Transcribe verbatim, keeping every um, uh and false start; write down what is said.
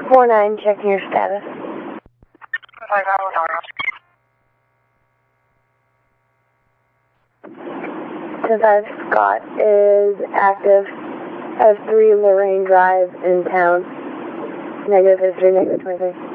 four nine, checking your status. ten five, Scott is active. F three Lorraine Drive in town. Negative history, negative twenty-three.